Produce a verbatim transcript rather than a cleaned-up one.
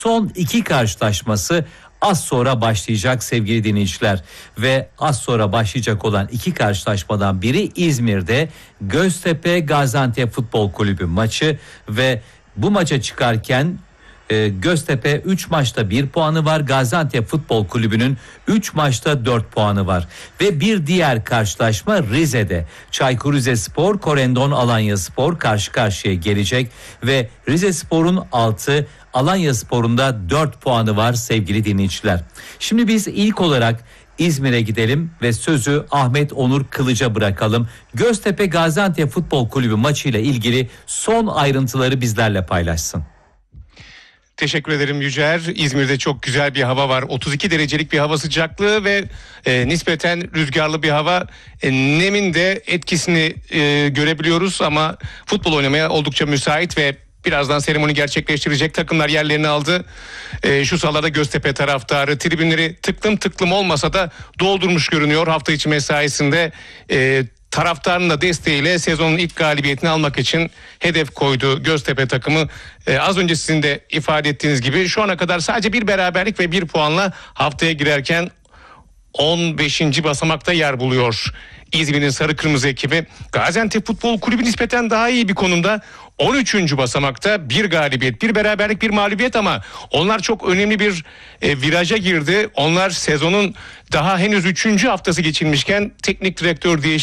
Son iki karşılaşması az sonra başlayacak sevgili dinleyiciler ve az sonra başlayacak olan iki karşılaşmadan biri İzmir'de Göztepe Gaziantep Futbol Kulübü maçı ve bu maça çıkarken e, Göztepe üç maçta bir puanı var. Gaziantep Futbol Kulübü'nün üç maçta dört puanı var. Ve bir diğer karşılaşma Rize'de. Çaykur Rizespor, Korendon Alanyaspor karşı karşıya gelecek ve Rizespor'un altı, Alanyaspor'un da dört puanı var sevgili dinleyiciler. Şimdi biz ilk olarak İzmir'e gidelim ve sözü Ahmet Onur Kılıç'a bırakalım. Göztepe Gaziantep Futbol Kulübü maçıyla ilgili son ayrıntıları bizlerle paylaşsın. Teşekkür ederim Yücer. İzmir'de çok güzel bir hava var. otuz iki derecelik bir hava sıcaklığı ve e, nispeten rüzgarlı bir hava. E, nemin de etkisini e, görebiliyoruz ama futbol oynamaya oldukça müsait ve birazdan seremoni gerçekleştirecek takımlar yerlerini aldı. E, şu sahalarda Göztepe taraftarı tribünleri tıklım tıklım olmasa da doldurmuş görünüyor. Hafta içi mesaisinde e, taraftarın da desteğiyle sezonun ilk galibiyetini almak için hedef koydu Göztepe takımı. Ee, az önce sizin de ifade ettiğiniz gibi şu ana kadar sadece bir beraberlik ve bir puanla haftaya girerken on beşinci basamakta yer buluyor İzmir'in sarı kırmızı ekibi. Gaziantep Futbol Kulübü nispeten daha iyi bir konumda. on üçüncü basamakta bir galibiyet, bir beraberlik, bir mağlubiyet ama onlar çok önemli bir e, viraja girdi. Onlar sezonun daha henüz üçüncü haftası geçilmişken teknik direktör değişikliği